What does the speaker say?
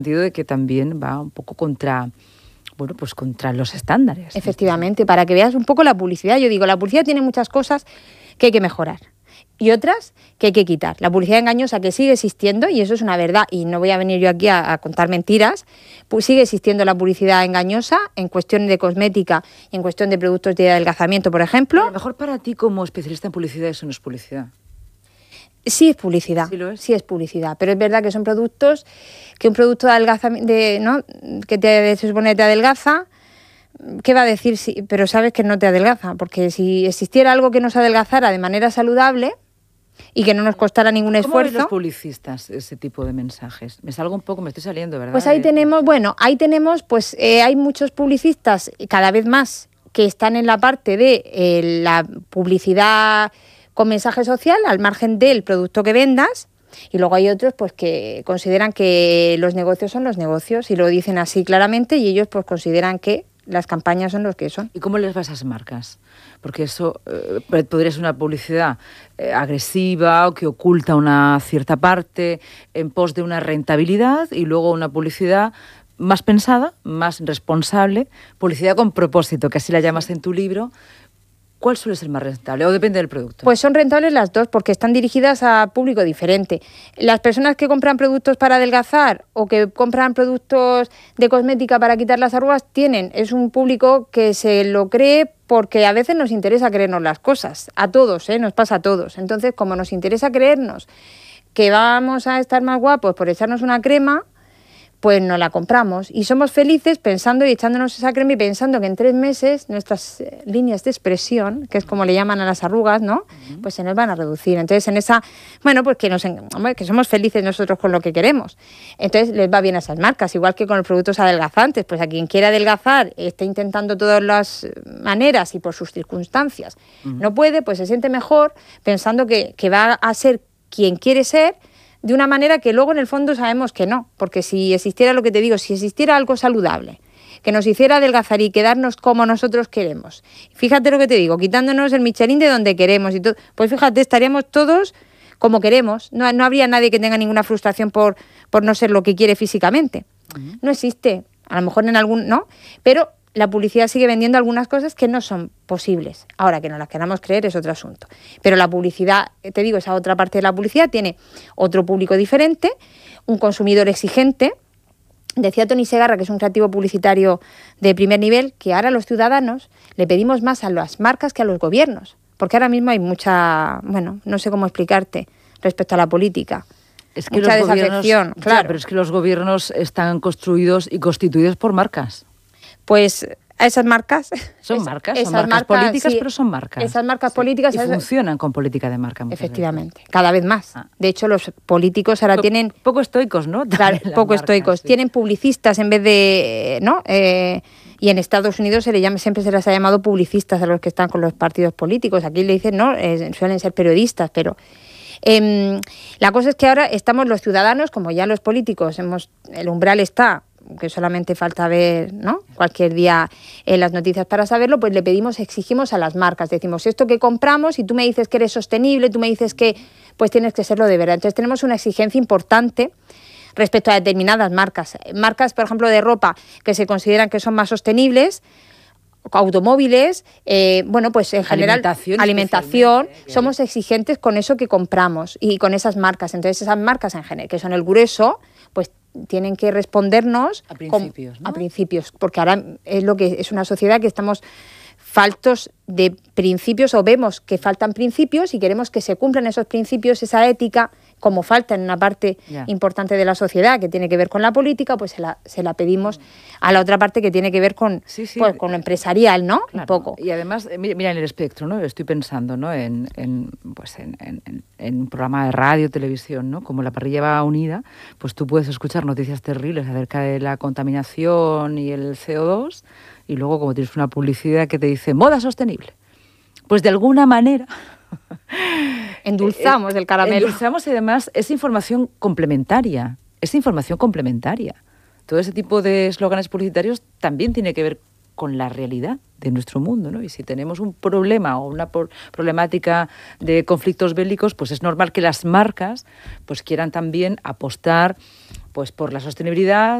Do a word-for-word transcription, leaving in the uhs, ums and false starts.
sentido de que también va un poco contra, bueno, pues contra los estándares. Efectivamente, para que veas un poco la publicidad. Yo digo, la publicidad tiene muchas cosas que hay que mejorar y otras que hay que quitar. La publicidad engañosa, que sigue existiendo, y eso es una verdad, y no voy a venir yo aquí a, a contar mentiras, pues sigue existiendo la publicidad engañosa en cuestión de cosmética y en cuestión de productos de adelgazamiento, por ejemplo. A lo mejor para ti, como especialista en publicidad, eso no es publicidad. Sí es publicidad, sí, lo es. sí es publicidad, pero es verdad que son productos, que un producto de adelgazamiento, de, ¿no? que te, se supone que te adelgaza, ¿qué va a decir? Sí, pero sabes que no te adelgaza, porque si existiera algo que nos adelgazara de manera saludable y que no nos costara ningún ¿Cómo esfuerzo. ven los publicistas ese tipo de mensajes? Me salgo un poco, me estoy saliendo, ¿verdad? Pues ahí Eh, tenemos, bueno, ahí tenemos, pues eh, hay muchos publicistas, cada vez más, que están en la parte de eh, la publicidad con mensaje social, al margen del producto que vendas, y luego hay otros pues que consideran que los negocios son los negocios y lo dicen así claramente, y ellos pues consideran que las campañas son los que son. ¿Y cómo les va a esas marcas? Porque eso eh, podría ser una publicidad eh, agresiva o que oculta una cierta parte en pos de una rentabilidad, y luego una publicidad más pensada, más responsable, publicidad con propósito, que así la llamas en tu libro. ¿Cuál suele ser más rentable o depende del producto? Pues son rentables las dos porque están dirigidas a público diferente. Las personas que compran productos para adelgazar o que compran productos de cosmética para quitar las arrugas tienen, es un público que se lo cree porque a veces nos interesa creernos las cosas, a todos, ¿eh? Nos pasa a todos. Entonces, como nos interesa creernos que vamos a estar más guapos por echarnos una crema, pues nos la compramos y somos felices pensando y echándonos esa crema y pensando que en tres meses nuestras líneas de expresión, que es como le llaman a las arrugas, ¿no? Uh-huh. Pues se nos van a reducir. Entonces, en esa, bueno, pues que, nos, que somos felices nosotros con lo que queremos. Entonces, les va bien a esas marcas, igual que con los productos adelgazantes. Pues a quien quiera adelgazar, esté intentando todas las maneras y por sus circunstancias, uh-huh. no puede, pues se siente mejor pensando que, que va a ser quien quiere ser, de una manera que luego en el fondo sabemos que no, porque si existiera lo que te digo, si existiera algo saludable, que nos hiciera adelgazar y quedarnos como nosotros queremos, fíjate lo que te digo, quitándonos el Michelin de donde queremos y todo, pues fíjate, estaríamos todos como queremos, no, no habría nadie que tenga ninguna frustración por, por no ser lo que quiere físicamente, uh-huh. no existe, a lo mejor en algún, no, pero la publicidad sigue vendiendo algunas cosas que no son posibles. Ahora, que no las queramos creer es otro asunto. Pero la publicidad, te digo, esa otra parte de la publicidad tiene otro público diferente, un consumidor exigente. Decía Tony Segarra, que es un creativo publicitario de primer nivel, que ahora los ciudadanos le pedimos más a las marcas que a los gobiernos. Porque ahora mismo hay mucha, bueno, no sé cómo explicarte respecto a la política. Es que mucha los desafección, gobiernos, claro. Ya, pero es que los gobiernos están construidos y constituidos por marcas. Pues a esas marcas... Son es, marcas, esas son marcas, marcas políticas, sí, pero son marcas. Esas marcas sí. políticas... Y esas... funcionan con política de marca. Efectivamente, veces. cada vez más. Ah. De hecho, los políticos ahora P- tienen... Poco estoicos, ¿no? Claro, poco marcas, estoicos. Sí. Tienen publicistas en vez de... ¿no? Eh, y en Estados Unidos se le llama, siempre se les ha llamado publicistas a los que están con los partidos políticos. Aquí le dicen, no, eh, suelen ser periodistas, pero... Eh, la cosa es que ahora estamos los ciudadanos, como ya los políticos, hemos el umbral está... que solamente falta ver, ¿no? cualquier día en las noticias para saberlo, pues le pedimos, exigimos a las marcas, decimos esto que compramos y tú me dices que eres sostenible, tú me dices que pues tienes que serlo de verdad. Entonces tenemos una exigencia importante respecto a determinadas marcas. Marcas, por ejemplo, de ropa que se consideran que son más sostenibles, automóviles, eh, bueno, pues en general alimentación, alimentación somos exigentes con eso que compramos y con esas marcas. Entonces esas marcas en general, que son el grueso, pues tienen que respondernos a principios, con, ¿no? a principios, porque ahora es lo que es una sociedad que estamos faltos de principios o vemos que faltan principios y queremos que se cumplan esos principios, esa ética, como falta en una parte yeah. importante de la sociedad que tiene que ver con la política, pues se la, se la pedimos a la otra parte que tiene que ver con, sí, sí. Pues, con lo empresarial, ¿no? Claro. Un poco. Y además, mira en el espectro, ¿no? Estoy pensando, ¿no? En, en, pues en, en, en un programa de radio, televisión, ¿no? Como La Parrilla va unida, pues tú puedes escuchar noticias terribles acerca de la contaminación y el C O dos, y luego como tienes una publicidad que te dice moda sostenible, pues de alguna manera... endulzamos el caramelo. Endulzamos y además es información complementaria, es información complementaria. Todo ese tipo de eslóganes publicitarios también tiene que ver con la realidad de nuestro mundo, ¿no? Y si tenemos un problema o una por- problemática de conflictos bélicos, pues es normal que las marcas pues quieran también apostar Pues por la sostenibilidad,